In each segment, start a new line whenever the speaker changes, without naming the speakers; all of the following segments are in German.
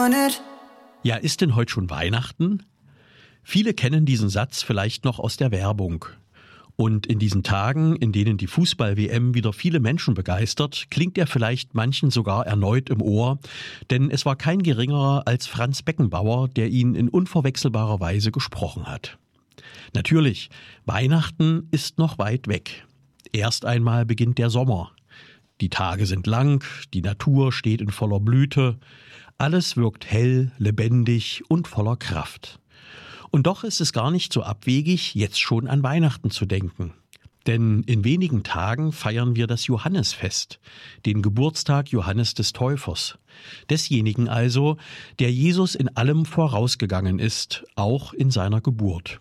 wanted.
Ja, ist denn heute schon Weihnachten? Viele kennen diesen Satz vielleicht noch aus der Werbung. Und in diesen Tagen, in denen die Fußball-WM wieder viele Menschen begeistert, klingt er vielleicht manchen sogar erneut im Ohr, denn es war kein geringerer als Franz Beckenbauer, der ihn in unverwechselbarer Weise gesprochen hat. Natürlich, Weihnachten ist noch weit weg. Erst einmal beginnt der Sommer. Die Tage sind lang, die Natur steht in voller Blüte, alles wirkt hell, lebendig und voller Kraft. Und doch ist es gar nicht so abwegig, jetzt schon an Weihnachten zu denken. Denn in wenigen Tagen feiern wir das Johannesfest, den Geburtstag Johannes des Täufers. Desjenigen also, der Jesus in allem vorausgegangen ist, auch in seiner Geburt.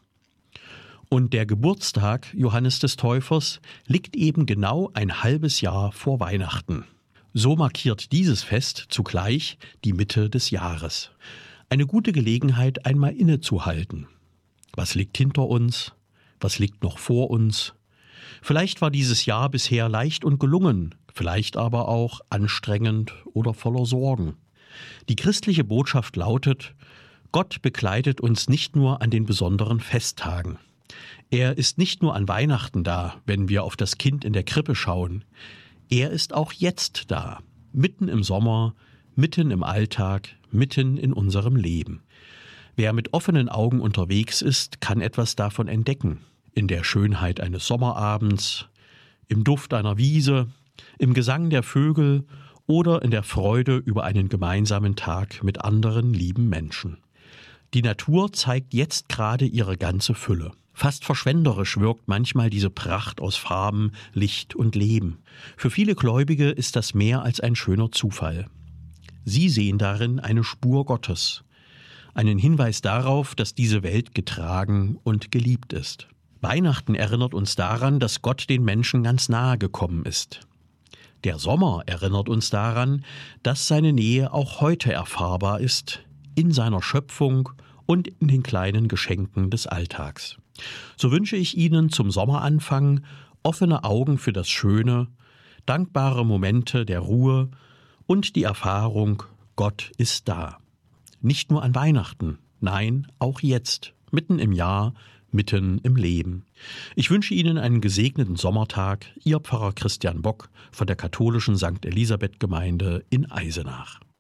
Und der Geburtstag Johannes des Täufers liegt eben genau ein halbes Jahr vor Weihnachten. So markiert dieses Fest zugleich die Mitte des Jahres. Eine gute Gelegenheit, einmal innezuhalten. Was liegt hinter uns? Was liegt noch vor uns? Vielleicht war dieses Jahr bisher leicht und gelungen, vielleicht aber auch anstrengend oder voller Sorgen. Die christliche Botschaft lautet: Gott begleitet uns nicht nur an den besonderen Festtagen. Er ist nicht nur an Weihnachten da, wenn wir auf das Kind in der Krippe schauen. Er ist auch jetzt da, mitten im Sommer, mitten im Alltag, mitten in unserem Leben. Wer mit offenen Augen unterwegs ist, kann etwas davon entdecken. In der Schönheit eines Sommerabends, im Duft einer Wiese, im Gesang der Vögel oder in der Freude über einen gemeinsamen Tag mit anderen lieben Menschen. Die Natur zeigt jetzt gerade ihre ganze Fülle. Fast verschwenderisch wirkt manchmal diese Pracht aus Farben, Licht und Leben. Für viele Gläubige ist das mehr als ein schöner Zufall. Sie sehen darin eine Spur Gottes, einen Hinweis darauf, dass diese Welt getragen und geliebt ist. Weihnachten erinnert uns daran, dass Gott den Menschen ganz nahe gekommen ist. Der Sommer erinnert uns daran, dass seine Nähe auch heute erfahrbar ist, in seiner Schöpfung und in den kleinen Geschenken des Alltags. So wünsche ich Ihnen zum Sommeranfang offene Augen für das Schöne, dankbare Momente der Ruhe und die Erfahrung, Gott ist da. Nicht nur an Weihnachten, nein, auch jetzt, mitten im Jahr, mitten im Leben. Ich wünsche Ihnen einen gesegneten Sommertag, Ihr Pfarrer Christian Bock von der katholischen St. Elisabeth Gemeinde in Eisenach.